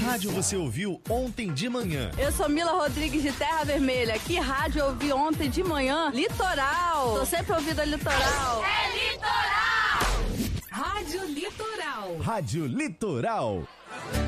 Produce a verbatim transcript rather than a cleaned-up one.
rádio você ouviu ontem de manhã? Eu sou Mila Rodrigues de Terra Vermelha. Que rádio eu ouvi ontem de manhã? Litoral. Tô sempre ouvindo a Litoral. É Litoral! Rádio Litoral. Rádio Litoral.